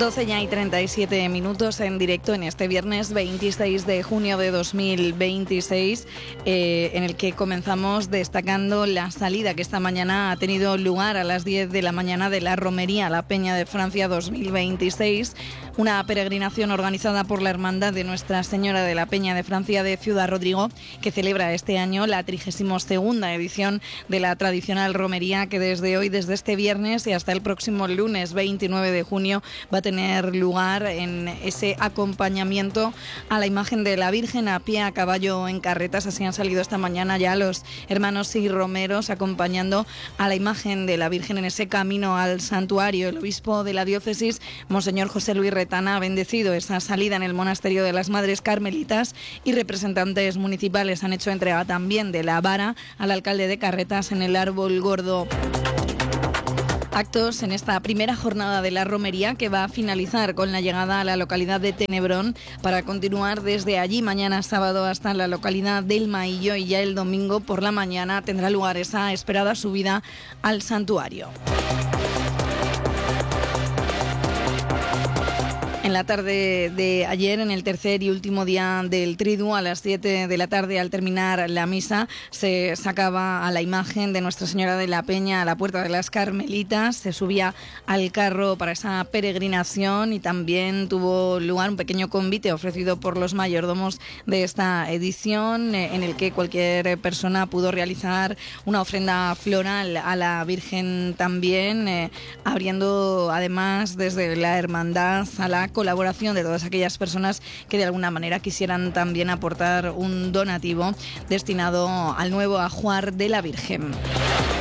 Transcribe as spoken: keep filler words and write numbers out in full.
doce ya y treinta y siete minutos en directo en este viernes veintiséis de junio de dos mil veintiséis, eh, en el que comenzamos destacando la salida que esta mañana ha tenido lugar a las diez de la mañana de la Romería a la Peña de Francia dos mil veintiséis, una peregrinación organizada por la Hermandad de Nuestra Señora de la Peña de Francia de Ciudad Rodrigo, que celebra este año la trigésima segunda edición de la tradicional romería, que desde hoy, desde este viernes y hasta el próximo lunes veintinueve de junio, va a tener lugar en ese acompañamiento a la imagen de la Virgen a pie, a caballo, en carretas. Así han salido esta mañana ya los hermanos y romeros acompañando a la imagen de la Virgen en ese camino al santuario. El obispo de la diócesis, Monseñor José Luis Retana, ha bendecido esa salida en el monasterio de las Madres Carmelitas, y representantes municipales han hecho entrega también de la vara al alcalde de Carretas en el Árbol Gordo. Actos en esta primera jornada de la romería, que va a finalizar con la llegada a la localidad de Tenebrón, para continuar desde allí mañana sábado hasta la localidad del Maillo, y ya el domingo por la mañana tendrá lugar esa esperada subida al santuario. En la tarde de ayer, en el tercer y último día del Triduo, a las siete de la tarde, al terminar la misa, se sacaba a la imagen de Nuestra Señora de la Peña a la Puerta de las Carmelitas, se subía al carro para esa peregrinación, y también tuvo lugar un pequeño convite ofrecido por los mayordomos de esta edición, en el que cualquier persona pudo realizar una ofrenda floral a la Virgen también, eh, abriendo además desde la hermandad a la colaboración de todas aquellas personas que de alguna manera quisieran también aportar un donativo destinado al nuevo ajuar de la Virgen.